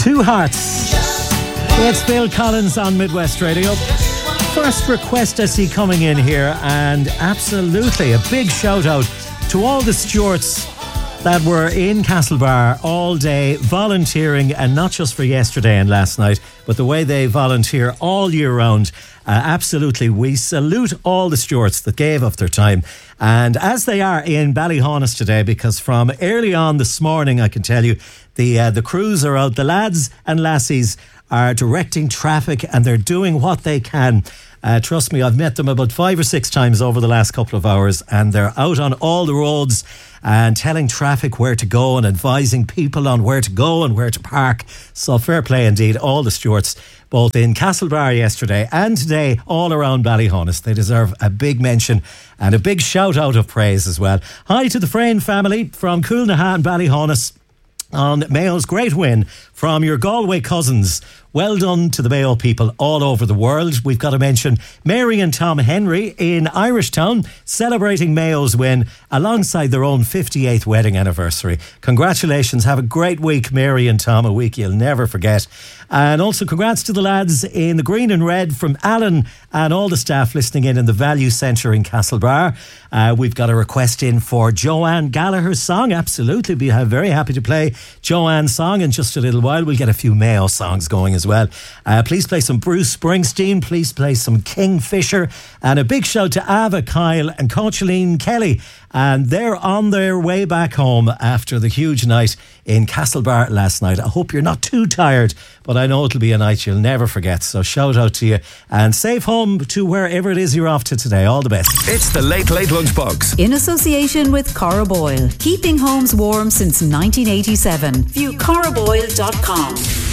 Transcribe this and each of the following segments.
Two Hearts. It's Bill Collins on Midwest Radio. First request I see coming in here, and absolutely a big shout out to all the stewards that were in Castlebar all day volunteering, and not just for yesterday and last night, but the way they volunteer all year round. Absolutely, we salute all the stewards that gave up their time, and as they are in Ballyhonus today, because from early on this morning, I can tell you, the crews are out. The lads and lassies are directing traffic, and they're doing what they can. Trust me, I've met them about 5 or 6 times over the last couple of hours, and they're out on all the roads and telling traffic where to go and advising people on where to go and where to park. So fair play indeed, all the stewards, both in Castlebar yesterday and today, all around Ballyhonus. They deserve a big mention and a big shout out of praise as well. Hi to the Frayne family from Coolnaha and Ballyhonus on Mayo's great win from your Galway cousins. Well done to the Mayo people all over the world. We've got to mention Mary and Tom Henry in Irishtown celebrating Mayo's win alongside their own 58th wedding anniversary. Congratulations. Have a great week, Mary and Tom, a week you'll never forget. And also congrats to the lads in the green and red from Alan and all the staff listening in the Value Centre in Castlebar. We've got a request in for Joanne Gallagher's song. Absolutely, be very happy to play Joanne's song in just a little while. We'll get a few Mayo songs going as well. Please play some Bruce Springsteen. Please play some Kingfisher. And a big shout to Ava, Kyle and Cochaline Kelly. And they're on their way back home after the huge night in Castlebar last night. I hope you're not too tired, but I know it'll be a night you'll never forget. So shout out to you and safe home to wherever it is you're off to today. All the best. It's the Late Late Lunchbox in association with Cora Boyle, keeping homes warm since 1987. View coraboyle.com.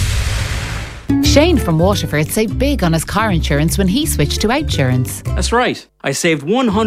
Shane from Waterford saved big on his car insurance when he switched to Outsurance. That's right. I saved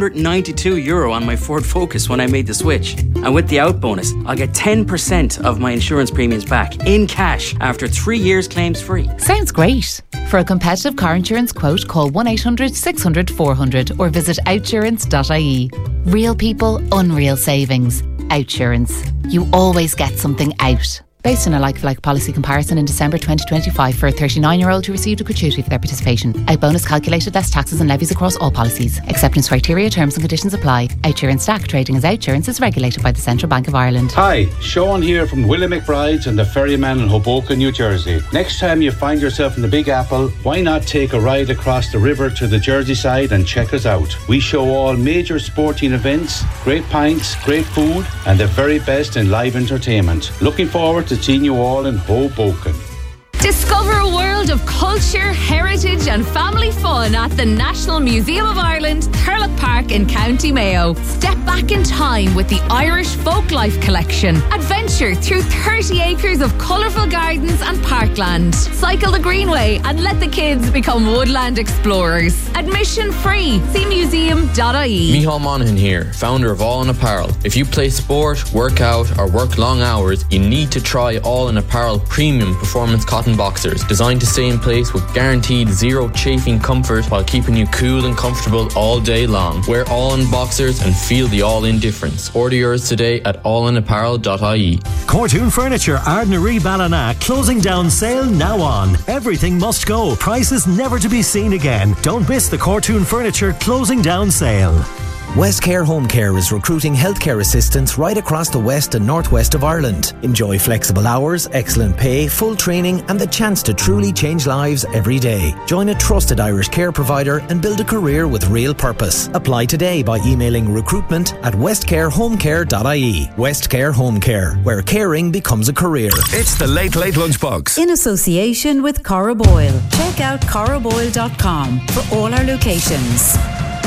€192 on my Ford Focus when I made the switch. And with the out bonus, I'll get 10% of my insurance premiums back in cash after 3 years claims free. Sounds great. For a competitive car insurance quote, call 1-800 600 400 or visit outsurance.ie. Real people, unreal savings. Outsurance. You always get something out. Based on a like-for-like policy comparison in December 2025 for a 39-year-old who received a gratuity for their participation. Out bonus calculated less taxes and levies across all policies. Acceptance criteria, terms and conditions apply. Outsurance Stack trading as Outsurance is regulated by the Central Bank of Ireland. Hi, Sean here from Willie McBride's and the Ferryman in Hoboken, New Jersey. Next time you find yourself in the Big Apple, why not take a ride across the river to the Jersey side and check us out? We show all major sporting events, great pints, great food and the very best in live entertainment. Looking forward to seeing you all in Hoboken. Discover a world of culture, heritage and family fun at the National Museum of Ireland, Thurlock Park in County Mayo. Step back in time with the Irish Folklife Collection. Adventure through 30 acres of colourful gardens and parkland. Cycle the Greenway and let the kids become woodland explorers. Admission free. See museum.ie. Micheál Monaghan here, founder of All In Apparel. If you play sport, work out or work long hours, you need to try All In Apparel premium performance cotton boxers, designed to stay in place with guaranteed zero chafing comfort while keeping you cool and comfortable all day long. Wear All In boxers and feel the All In difference. Order yours today at allinapparel.ie. Cortoon Furniture, Ardnaree Ballina, closing down sale now on. Everything must go. Prices never to be seen again. Don't miss the Cortoon Furniture closing down sale. Westcare Home Care is recruiting healthcare assistants right across the west and northwest of Ireland. Enjoy flexible hours, excellent pay, full training and the chance to truly change lives every day. Join a trusted Irish care provider and build a career with real purpose. Apply today by emailing recruitment@westcarehomecare.ie. Westcare Home Care, where caring becomes a career. It's the Late Late Lunchbox in association with Cora Boyle. Check out coraboyle.com for all our locations.